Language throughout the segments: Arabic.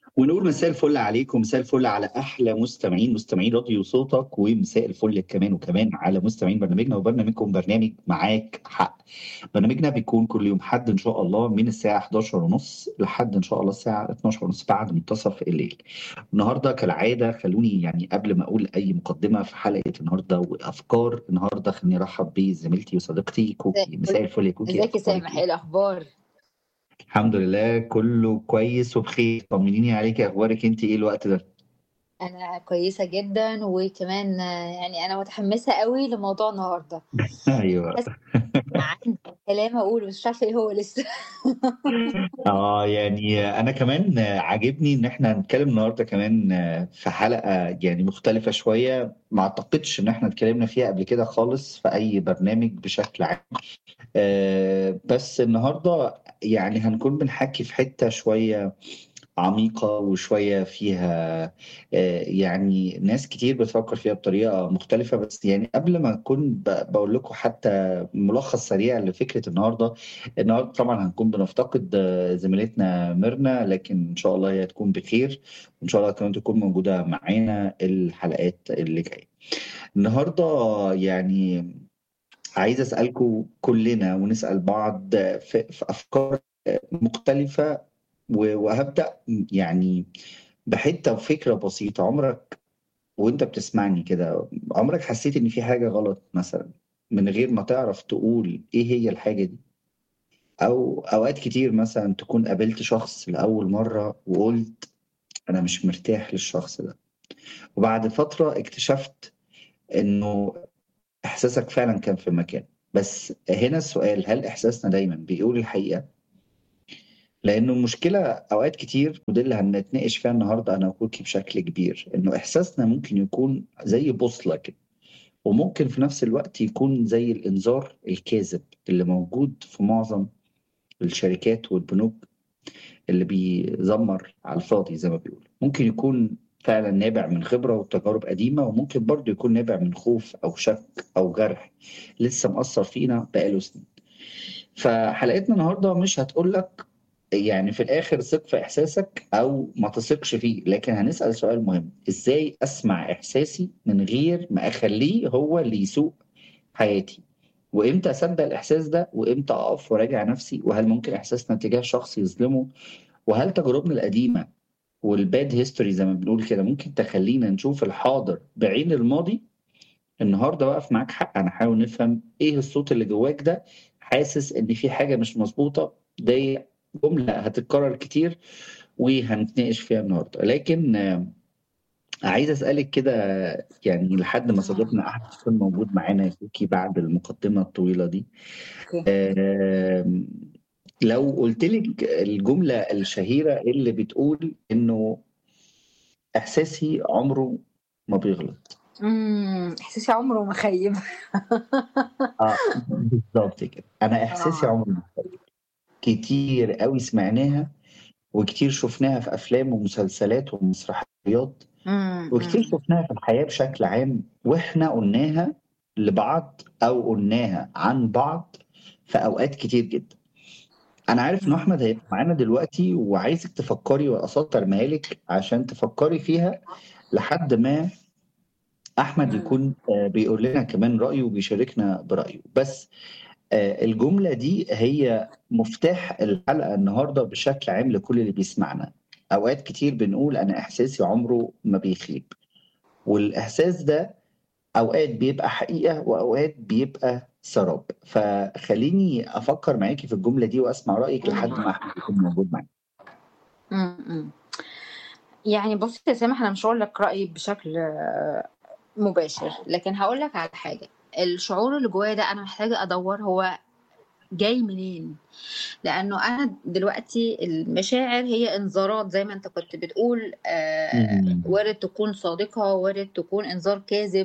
ونقول مساء الفل عليكم، مساء الفل على احلى مستمعين راديو صوتك، ومساء الفل كمان وكمان على مستمعين برنامجنا وبرنامجكم برنامج معاك حق. برنامجنا بيكون كل يوم حد ان شاء الله من الساعه 11:30 لحد ان شاء الله الساعه 12:30 بعد منتصف الليل. النهارده كالعاده خلوني يعني قبل ما اقول اي مقدمه في حلقه النهارده وافكار النهارده، خليني ارحب بزميلتي وصديقتي كوكي. مساء الفل يا كوكي، ازيك يا اخبارك سامح، ايه ايه؟ الاخبار؟ الحمد لله كله كويس وبخير، طمنيني عليك، اخبارك انت ايه الوقت ده؟ انا كويسه جدا، وكمان يعني انا متحمسه قوي لموضوع النهارده. ايوه. بس عندي كلام اقوله بس مش عارفه ايه هو لسه. يعني انا كمان عاجبني ان احنا هنتكلم النهارده كمان في حلقه يعني مختلفه شويه، ما اعتقدش ان احنا اتكلمنا فيها قبل كده خالص في اي برنامج بشكل عام. بس النهارده يعني هنكون بنحكي في حته شويه عميقة وشوية فيها يعني ناس كتير بتفكر فيها بطريقة مختلفة. بس يعني قبل ما أكون بقول لكم حتى ملخص سريع لفكرة النهاردة طبعا هنكون بنفتقد زميلتنا ميرنا، لكن إن شاء الله هي تكون بخير، وإن شاء الله كمان تكون موجودة معانا الحلقات اللي جاية. النهاردة يعني عايز أسألكم كلنا ونسأل بعض في أفكار مختلفة، وهبدأ يعني بحتة وفكرة بسيطة. عمرك وانت بتسمعني كده عمرك حسيت ان في حاجة غلط مثلا من غير ما تعرف تقول ايه هي الحاجة دي؟ او اوقات كتير مثلا تكون قابلت شخص لأول مرة وقلت انا مش مرتاح للشخص ده، وبعد فترة اكتشفت انه احساسك فعلا كان في مكان. بس هنا السؤال، هل احساسنا دايما بيقول الحقيقة؟ لانه المشكله اوقات كتير، وده اللي هنتناقش فيها النهارده انا وكوكي بشكل كبير، انه احساسنا ممكن يكون زي بوصله كده، وممكن في نفس الوقت يكون زي الانذار الكاذب اللي موجود في معظم الشركات والبنوك، اللي بيزمر على الفاضي زي ما بيقولوا. ممكن يكون فعلا نابع من خبره وتجارب قديمه، وممكن برضه يكون نابع من خوف او شك او جرح لسه مأثر فينا بقاله سنين. فحلقتنا النهارده مش هتقول لك يعني في الاخر ثق في احساسك او ما تثقش فيه، لكن هنسأل سؤال مهم: ازاي اسمع احساسي من غير ما اخليه هو اللي يسوق حياتي؟ وامتى اصدق الاحساس ده، وامتى اقف وراجع نفسي؟ وهل ممكن احساسنا تجاه شخص يظلمه؟ وهل تجاربنا القديمة والباد هيستوري زي ما بنقول كده ممكن تخلينا نشوف الحاضر بعين الماضي؟ النهارده واقف معاك حق، انا حاول نفهم ايه الصوت اللي جواك ده، حاسس ان في حاجه مش مظبوطه. دي جمله هتتكرر كتير وهنتناقش فيها النهارده، لكن عايز اسالك كده، يعني لحد ما صديقنا احمد يكون موجود معانا يا كوكي بعد المقدمه الطويله دي. اوكي. آم، لو قلت لك الجمله الشهيره اللي بتقول انه احساسي عمره ما بيغلط. احساسي عمره ما خيب. اه بالظبط كده، انا احساسي اه. عمره ما بيغلط. كتير قوي سمعناها، وكتير شفناها في أفلام ومسلسلات ومسرحيات، وكتير أمم. شفناها في الحياة بشكل عام، وإحنا قلناها لبعض أو قلناها عن بعض في أوقات كتير جدا. أنا عارف إن أحمد هيبقى معانا دلوقتي، وعايزك تفكري وأسطر مهالك عشان تفكري فيها لحد ما أحمد أمم. يكون بيقول لنا كمان رأيه وبيشاركنا برأيه. بس الجملة دي هي مفتاح الحلقة النهاردة بشكل عام لكل اللي بيسمعنا. أوقات كتير بنقول أنا إحساسي عمره ما بيخيب، والإحساس ده أوقات بيبقى حقيقة وأوقات بيبقى سراب. فخليني أفكر معاكي في الجملة دي وأسمع رأيك لحد ما أحمد يكون موجود معانا. أمم. يعني بص يا سامح، انا مش هقول لك رايي بشكل مباشر، لكن هقول لك على حاجه. الشعور اللي جوايا ده انا محتاجه ادور هو جاي منين. لانه انا دلوقتي المشاعر هي انذارات زي ما انت كنت بتقول، مم. وارد تكون صادقة، وارد تكون انذار كاذب.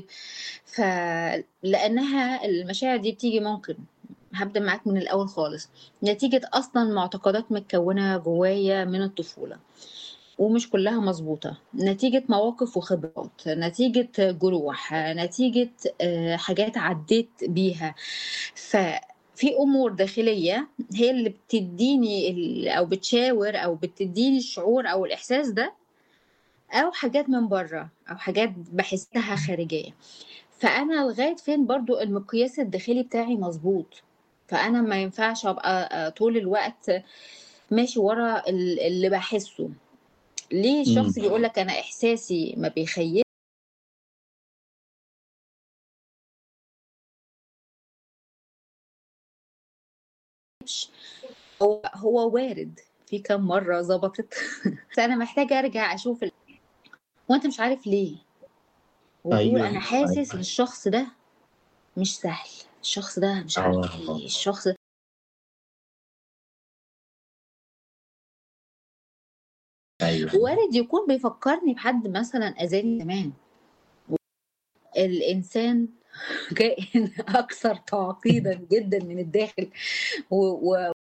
فلانها المشاعر دي بتيجي ممكن، هبدأ معاك من الأول خالص، نتيجة أصلا معتقدات متكونة جوايا من الطفولة، ومش كلها مظبوطة، نتيجة مواقف وخبرات، نتيجة جروح، نتيجة حاجات عديت بيها. في أمور داخلية هي اللي بتدّيني أو بتشاور أو بتدّيني الشعور أو الإحساس ده، أو حاجات من برّه، أو حاجات باحسّها خارجية. فأنا لغاية فين برضه المقياس الداخلي بتاعي مضبوط، فأنا ما ينفعش أبقى طول الوقت ماشي ورا اللي باحسّه. ليه الشخص إمم. بيقول لك أنا إحساسي ما بيخيّبش، هو وارد، في كام مرّة ضبطت بس أنا محتاجة أرجع أشوف هو أنت مش عارف ليه، وتقول أيوه، أنا أيوه. حاسس إن الشخص ده مش سهل، الشخص ده مش عارف آه. إيه، الشخص أيوه. وارد يكون بيفكّرني بحد مثلًا أذاني زمان. الإنسان كائن أكثر تعقيدًا جدًا من الداخل و و